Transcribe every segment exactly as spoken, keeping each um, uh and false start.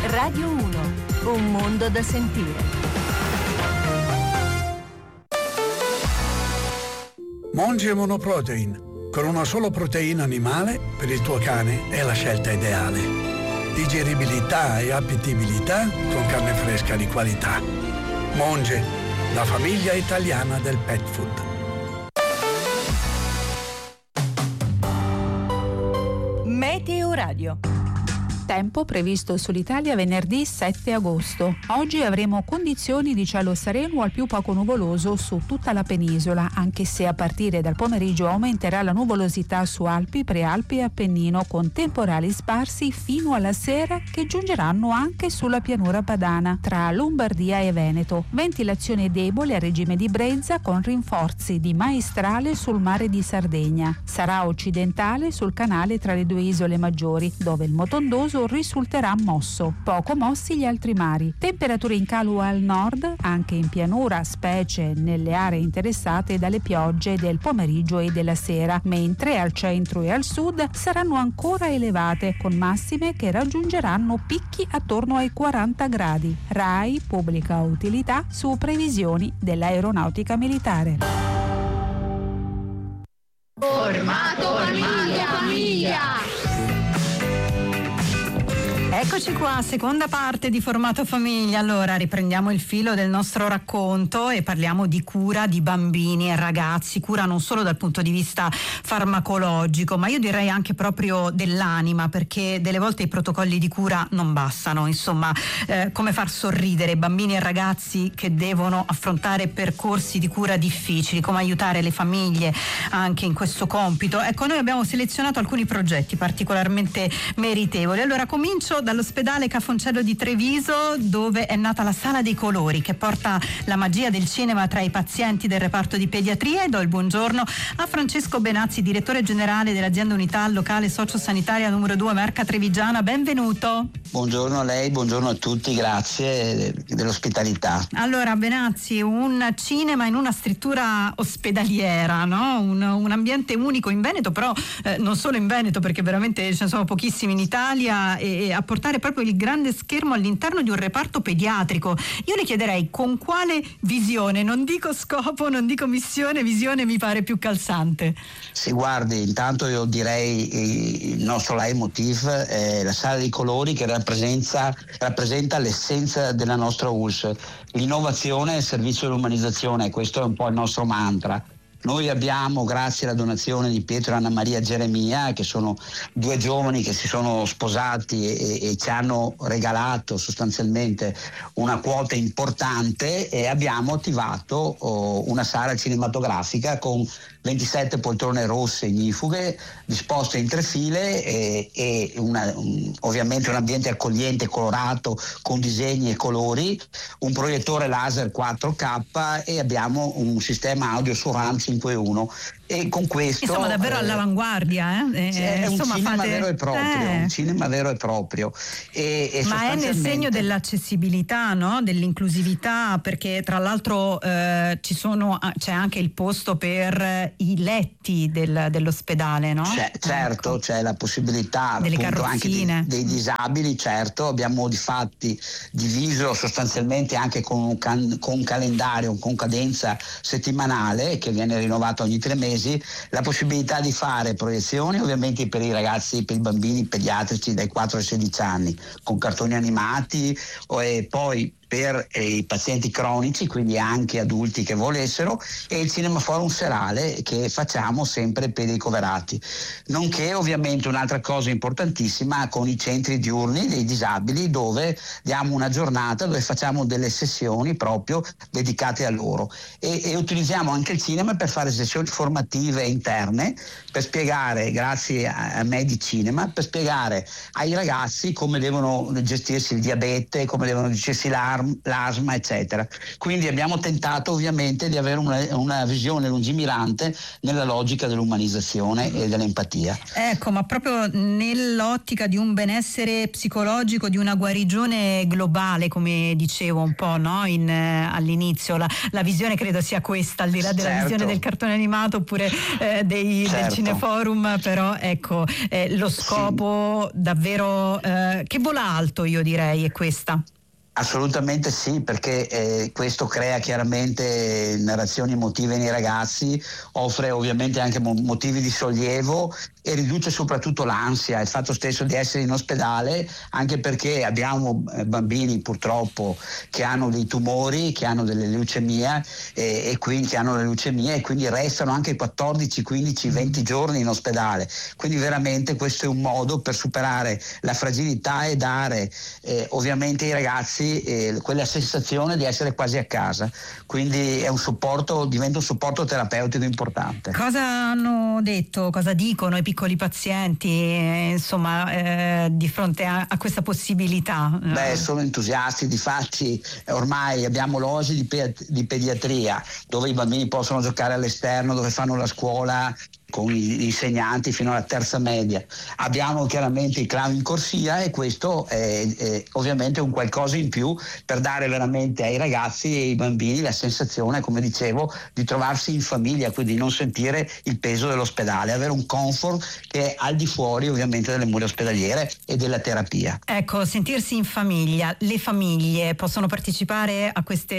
Radio uno, un mondo da sentire. Monge Monoprotein. Con una sola proteina animale, per il tuo cane è la scelta ideale. Digeribilità e appetibilità con carne fresca di qualità. Monge, la famiglia italiana del pet food. Meteo Radio. Tempo previsto sull'Italia venerdì sette agosto. Oggi avremo condizioni di cielo sereno al più poco nuvoloso su tutta la penisola, anche se a partire dal pomeriggio aumenterà la nuvolosità su Alpi, Prealpi e Appennino, con temporali sparsi fino alla sera che giungeranno anche sulla pianura padana, tra Lombardia e Veneto. Ventilazione debole a regime di brezza con rinforzi di maestrale sul mare di Sardegna. Sarà occidentale sul canale tra le due isole maggiori, dove il motondoso risulterà mosso. Poco mossi gli altri mari. Temperature in calo al nord, anche in pianura, specie nelle aree interessate dalle piogge del pomeriggio e della sera, mentre al centro e al sud saranno ancora elevate, con massime che raggiungeranno picchi attorno ai quaranta gradi. RAI pubblica utilità su previsioni dell'aeronautica militare. Formato famiglia, famiglia. Eccoci qua, seconda parte di Formato Famiglia. Allora riprendiamo il filo del nostro racconto e parliamo di cura di bambini e ragazzi, cura non solo dal punto di vista farmacologico, ma io direi anche proprio dell'anima, perché delle volte i protocolli di cura non bastano. Insomma, eh, come far sorridere bambini e ragazzi che devono affrontare percorsi di cura difficili, come aiutare le famiglie anche in questo compito. Ecco, noi abbiamo selezionato alcuni progetti particolarmente meritevoli. Allora comincio dall'ospedale Cafoncello di Treviso, dove è nata la Sala dei Colori, che porta la magia del cinema tra i pazienti del reparto di pediatria, e do il buongiorno a Francesco Benazzi, direttore generale dell'azienda Unità Locale Sociosanitaria numero due Marca Trevigiana. Benvenuto. Buongiorno a lei, buongiorno a tutti, grazie dell'ospitalità. Allora Benazzi, un cinema in una struttura ospedaliera, no? un, un ambiente unico in Veneto, però eh, non solo in Veneto, perché veramente ce ne sono pochissimi in Italia, e, e a portare proprio il grande schermo all'interno di un reparto pediatrico. Io le chiederei con quale visione, non dico scopo, non dico missione, visione mi pare più calzante. Sì, guardi, intanto io direi il nostro leitmotiv è la Sala dei Colori, che rappresenta, rappresenta l'essenza della nostra U L S, l'innovazione al servizio dell'umanizzazione. Questo è un po' il nostro mantra. Noi abbiamo, grazie alla donazione di Pietro e Anna Maria Geremia, che sono due giovani che si sono sposati e, e ci hanno regalato sostanzialmente una quota importante, e abbiamo attivato oh, una sala cinematografica con ventisette poltrone rosse ignifughe disposte in tre file, e, e una, un, ovviamente un ambiente accogliente, colorato, con disegni e colori, un proiettore laser quattro K, e abbiamo un sistema audio surround cinque uno. E con questo insomma davvero eh, all'avanguardia, eh? è un insomma, cinema fate... vero e proprio, eh. un cinema vero e proprio. E, e Ma è nel segno dell'accessibilità, no? Dell'inclusività, perché tra l'altro eh, ci sono, c'è anche il posto per i letti del, dell'ospedale, no? C'è, certo, ecco. C'è la possibilità delle appunto anche dei, dei disabili, certo. Abbiamo difatti diviso sostanzialmente anche con un, can, con un calendario, con cadenza settimanale che viene rinnovato ogni tre mesi, la possibilità di fare proiezioni ovviamente per i ragazzi, per i bambini pediatrici dai quattro ai sedici anni, con cartoni animati, e poi per eh, i pazienti cronici, quindi anche adulti che volessero, e il Cinema Forum serale che facciamo sempre per i ricoverati. Nonché ovviamente un'altra cosa importantissima con i centri diurni dei disabili, dove diamo una giornata, dove facciamo delle sessioni proprio dedicate a loro, e, e utilizziamo anche il cinema per fare sessioni formative interne, per spiegare, grazie a, a me di cinema, per spiegare ai ragazzi come devono gestirsi il diabete, come devono gestirsi l'A R l'asma, eccetera. Quindi abbiamo tentato ovviamente di avere una, una visione lungimirante nella logica dell'umanizzazione e dell'empatia. Ecco, ma proprio nell'ottica di un benessere psicologico, di una guarigione globale, come dicevo un po', no? In, eh, all'inizio, la, la visione credo sia questa, al di là della certo. visione del cartone animato oppure eh, dei, certo. del cineforum, però ecco, eh, lo scopo sì. davvero eh, che vola alto, io direi, è questa. Assolutamente sì, perché eh, questo crea chiaramente narrazioni emotive nei ragazzi, offre ovviamente anche mo- motivi di sollievo e riduce soprattutto l'ansia, il fatto stesso di essere in ospedale, anche perché abbiamo eh, bambini purtroppo che hanno dei tumori, che hanno delle leucemie eh, e quindi che hanno le leucemie e quindi restano anche quattordici, quindici, venti giorni in ospedale. Quindi veramente questo è un modo per superare la fragilità e dare eh, ovviamente ai ragazzi eh, quella sensazione di essere quasi a casa. Quindi è un supporto, diventa un supporto terapeutico importante. Cosa hanno detto, cosa dicono i piccoli pazienti, eh, insomma, eh, di fronte a, a questa possibilità? Beh, sono entusiasti, difatti ormai abbiamo l'O S I di, pe- di pediatria, dove i bambini possono giocare all'esterno, dove fanno la scuola con i insegnanti fino alla terza media. Abbiamo chiaramente i clown in corsia e questo è, è ovviamente un qualcosa in più per dare veramente ai ragazzi e ai bambini la sensazione, come dicevo, di trovarsi in famiglia, quindi non sentire il peso dell'ospedale, avere un comfort che è al di fuori ovviamente delle mura ospedaliere e della terapia. Ecco, sentirsi in famiglia. Le famiglie possono partecipare a queste,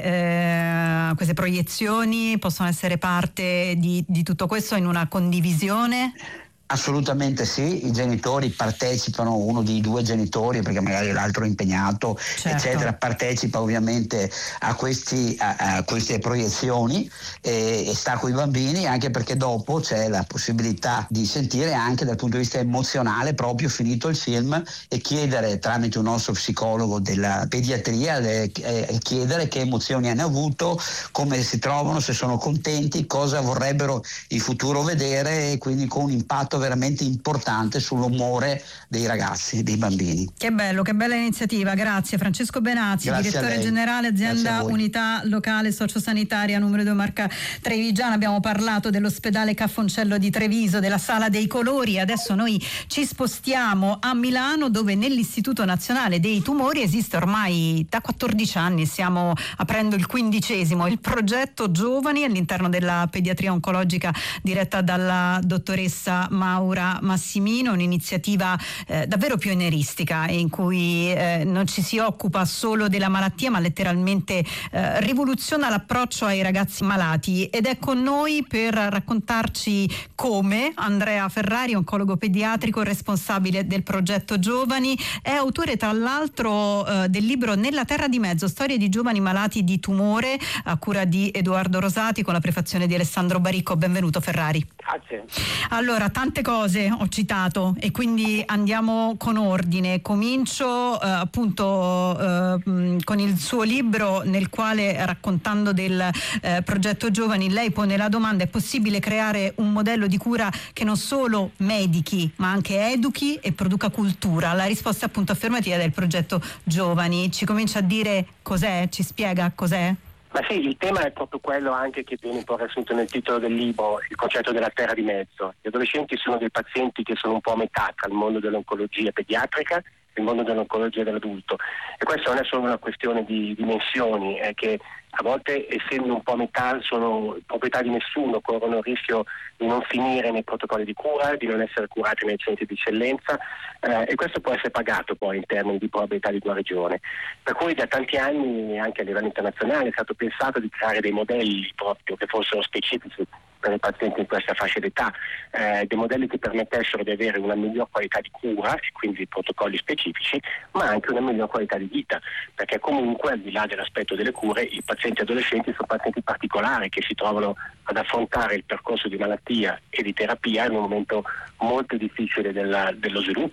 eh, a queste proiezioni, possono essere parte di, di tutto questo in una condivisione? Assolutamente sì, i genitori partecipano, uno dei due genitori, perché magari l'altro è impegnato, certo. eccetera, partecipa ovviamente a, questi, a, a queste proiezioni e, e sta con i bambini, anche perché dopo c'è la possibilità di sentire anche dal punto di vista emozionale, proprio finito il film, e chiedere tramite un nostro psicologo della pediatria, le, eh, chiedere che emozioni hanno avuto, come si trovano, se sono contenti, cosa vorrebbero in futuro vedere, e quindi con un impatto veramente importante sull'umore dei ragazzi, dei bambini. Che bello, che bella iniziativa, grazie. Francesco Benazzi, grazie direttore generale azienda unità locale sociosanitaria numero due Marca Trevigiana. Abbiamo parlato dell'ospedale Caffoncello di Treviso, della Sala dei Colori. Adesso noi ci spostiamo a Milano, dove nell'Istituto Nazionale dei Tumori esiste ormai da quattordici anni, stiamo aprendo il quindicesimo, il progetto Giovani all'interno della pediatria oncologica diretta dalla dottoressa Maura Massimino, un'iniziativa eh, davvero pionieristica in cui eh, non ci si occupa solo della malattia, ma letteralmente eh, rivoluziona l'approccio ai ragazzi malati. Ed è con noi per raccontarci come Andrea Ferrari, oncologo pediatrico, responsabile del progetto Giovani, è autore tra l'altro eh, del libro Nella terra di mezzo, storie di giovani malati di tumore, a cura di Edoardo Rosati, con la prefazione di Alessandro Baricco. Benvenuto Ferrari. Grazie. Allora, tante cose ho citato e quindi andiamo con ordine. Comincio eh, appunto eh, con il suo libro, nel quale, raccontando del eh, progetto Giovani, lei pone la domanda: è possibile creare un modello di cura che non solo medichi ma anche educhi e produca cultura? La risposta appunto affermativa del progetto Giovani. Ci comincia a dire cos'è? Ci spiega cos'è? Ma sì, il tema è proprio quello anche che viene un po' riassunto nel titolo del libro, il concetto della terra di mezzo. Gli adolescenti sono dei pazienti che sono un po' a metà tra il mondo dell'oncologia pediatrica e il mondo dell'oncologia dell'adulto, e questa non è solo una questione di dimensioni, è che a volte, essendo un po' a metà, sono proprietà di nessuno, corrono il rischio di non finire nei protocolli di cura, di non essere curati nei centri di eccellenza, eh, e questo può essere pagato poi in termini di probabilità di guarigione. Per cui da tanti anni, anche a livello internazionale, è stato pensato di creare dei modelli proprio che fossero specifici per i pazienti in questa fascia d'età, eh, dei modelli che permettessero di avere una miglior qualità di cura e quindi protocolli specifici, ma anche una miglior qualità di vita, perché comunque al di là dell'aspetto delle cure i pazienti adolescenti sono pazienti particolari che si trovano ad affrontare il percorso di malattia e di terapia in un momento molto difficile della, dello sviluppo, che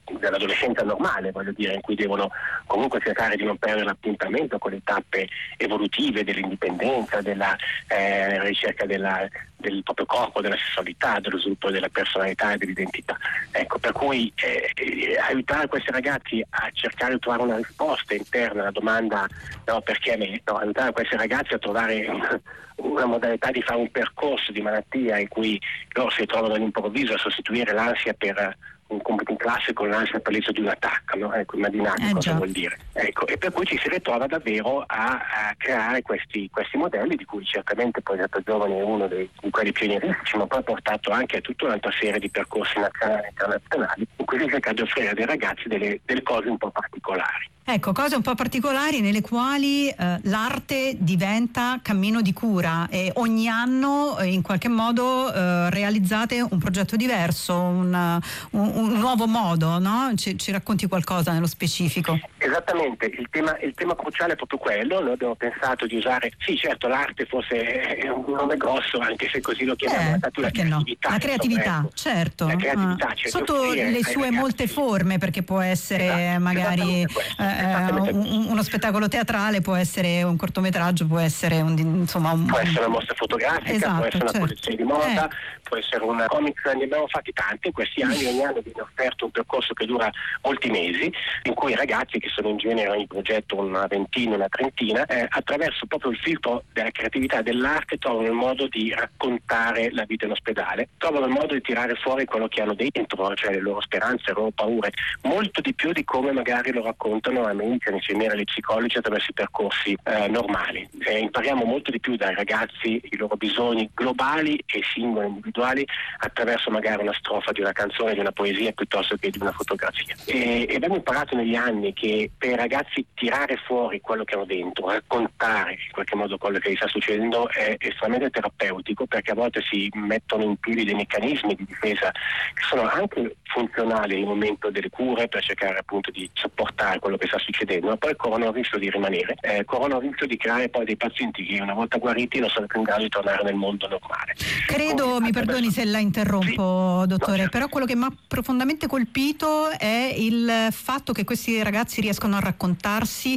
dell'adolescenza normale, voglio dire, in cui devono comunque cercare di non perdere l'appuntamento con le tappe evolutive dell'indipendenza, della eh, ricerca della, del proprio corpo, della sessualità, dello sviluppo della personalità e dell'identità. Ecco, per cui eh, eh, aiutare questi ragazzi a cercare di trovare una risposta interna alla domanda no, perché me, no, aiutare questi ragazzi a trovare una, una modalità di fare un percorso di malattia in cui loro si trovano all'improvviso a sostituire l'ansia per un compito in classe con l'ansia per l'esito di un attacco, no? Ecco, immaginate eh, cosa già. vuol dire. Ecco, e per cui ci si ritrova davvero a, a creare questi, questi modelli, di cui certamente poi Progetto Giovani è uno dei, di quelli pionieristici, ma poi ha portato anche a tutta un'altra serie di percorsi nazionali e internazionali in cui si cerca di offrire ai ragazzi delle, delle cose un po' particolari. Ecco, cose un po' particolari nelle quali eh, l'arte diventa cammino di cura e ogni anno eh, in qualche modo eh, realizzate un progetto diverso, un, un, un nuovo modo, no? Ci, ci racconti qualcosa nello specifico? Esattamente, il tema, il tema cruciale è proprio quello. Noi abbiamo pensato di usare, sì certo l'arte forse è un nome grosso, anche se così lo chiamiamo, eh, la creatività. No? La creatività, ecco. certo. La creatività, ah, cioè sotto le sue ragazzi. molte forme, perché può essere esatto, magari eh, un, uno spettacolo teatrale, può essere un cortometraggio, può essere un, insomma un... può essere una mostra fotografica, esatto, può essere una certo. collezione di moda, eh. può essere una comics, ne abbiamo fatti tanti in questi anni. Ogni anno viene offerto un percorso che dura molti mesi, in cui i ragazzi, che sono in genere ogni progetto una ventina, una trentina, eh, attraverso proprio il filtro della creatività e dell'arte trovano il modo di raccontare la vita in ospedale, trovano il modo di tirare fuori quello che hanno dentro, cioè le loro speranze, le loro paure, molto di più di come magari lo raccontano a medici, agli infermieri, agli psicologi attraverso i percorsi eh, normali. Eh, impariamo molto di più dai ragazzi i loro bisogni globali e singoli, individuali, attraverso magari una strofa di una canzone, di una poesia, piuttosto che di una fotografia. E, e abbiamo imparato negli anni che per i ragazzi tirare fuori quello che hanno dentro, raccontare in qualche modo quello che gli sta succedendo è estremamente terapeutico, perché a volte si mettono in piedi dei meccanismi di difesa che sono anche funzionali nel momento delle cure per cercare appunto di sopportare quello che sta succedendo, ma poi corrono il rischio di rimanere, eh, corrono il rischio di creare poi dei pazienti che una volta guariti non sono più in grado di tornare nel mondo normale. Credo, Come, mi perdoni se la interrompo, sì, dottore, no, certo. Però quello che mi ha profondamente colpito è il fatto che questi ragazzi riescono a raccontarsi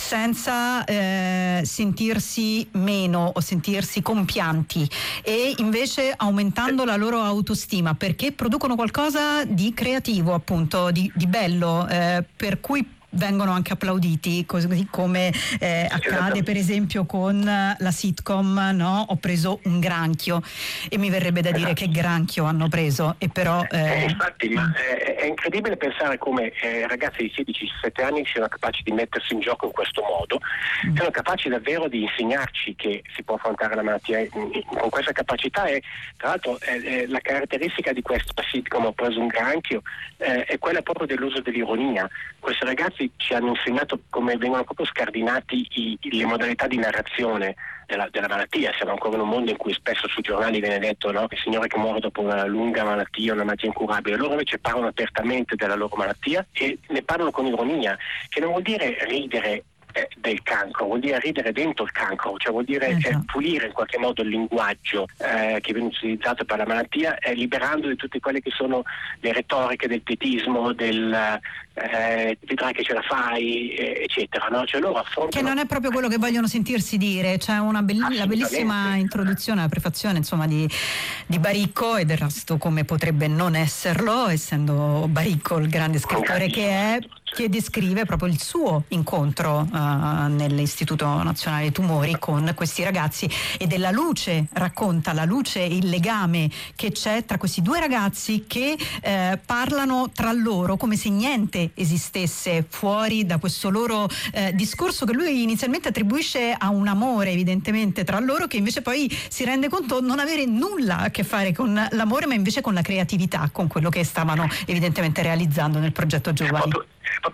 senza eh, sentirsi meno o sentirsi compianti, e invece aumentando la loro autostima, perché producono qualcosa di creativo, appunto, di, di bello, eh, per cui vengono anche applauditi, così come eh, accade per esempio con la sitcom, no? Ho preso un granchio, e mi verrebbe da dire che granchio hanno preso, e però eh... Eh, infatti ma è, è incredibile pensare come eh, ragazzi di sedici diciassette anni siano capaci di mettersi in gioco in questo modo, mm. siano capaci davvero di insegnarci che si può affrontare la malattia con questa capacità. E tra l'altro eh, eh, la caratteristica di questa sitcom, Ho preso un granchio, eh, è quella proprio dell'uso dell'ironia. Questi ragazzi ci hanno insegnato come vengono proprio scardinati i, le modalità di narrazione della, della malattia. Siamo ancora in un mondo in cui spesso sui giornali viene detto, no? Il signore che muore dopo una lunga malattia, una malattia incurabile. Loro invece parlano apertamente della loro malattia e ne parlano con ironia, che non vuol dire ridere eh, del cancro, vuol dire ridere dentro il cancro, cioè vuol dire eh, pulire in qualche modo il linguaggio eh, che viene utilizzato per la malattia, eh, liberando di tutte quelle che sono le retoriche del pietismo, del eh, vedrai che ce la fai, eh, eccetera, no? Cioè loro affrontano... Che non è proprio quello che vogliono sentirsi dire. C'è una bell- la bellissima introduzione, la prefazione insomma di, di Baricco, e del resto come potrebbe non esserlo, essendo Baricco il grande scrittore che è, che descrive proprio il suo incontro uh, nell'Istituto Nazionale Tumori con questi ragazzi, e della luce, racconta la luce, il legame che c'è tra questi due ragazzi che eh, parlano tra loro come se niente esistesse fuori da questo loro eh, discorso, che lui inizialmente attribuisce a un amore evidentemente tra loro, che invece poi si rende conto non avere nulla a che fare con l'amore, ma invece con la creatività, con quello che stavano evidentemente realizzando nel progetto Giovani.